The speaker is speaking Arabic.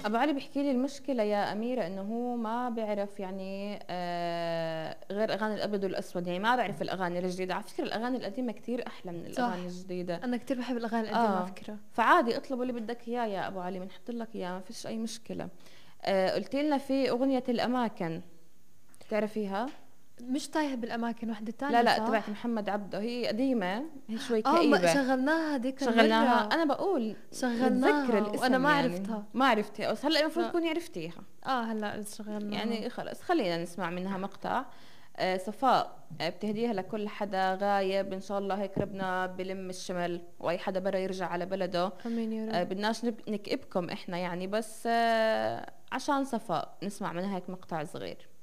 ابو علي بيحكي لي المشكله يا اميره انه هو ما بيعرف يعني غير اغاني الابيض والاسود، يعني ما بعرف الاغاني الجديده. على فكره الاغاني القديمه كتير احلى من الاغاني صح. الجديده. انا كتير بحب الاغاني القديمه على اه فكره. فعادي اطلبوا اللي بدك اياه يا ابو علي، بنحط لك اياه، ما فيش اي مشكله. قلت لنا في اغنيه الاماكن، تعرفيها؟ مش تايهه بالاماكن، وحده لا تانية لا، تبعت صح؟ محمد عبده، هي قديمه، هي شوي اه، ما كئيبه. شغلناها هديك شغلناها، المره. انا بقول متذكره شغلناها وانا الاسم ما يعني. عرفتها. ما عرفتها بس هلا المفروض لا. تكوني عرفتيها. هلا شغلناها. يعني خلص خلينا نسمع منها مقطع. صفاء بتهديها لكل حدا غايب، ان شاء الله هيك ربنا بلم الشمل واي حدا برا يرجع على بلده. امين يا رب. بدناش نكئبكم احنا يعني، بس عشان صفاء نسمع منها هيك مقطع صغير.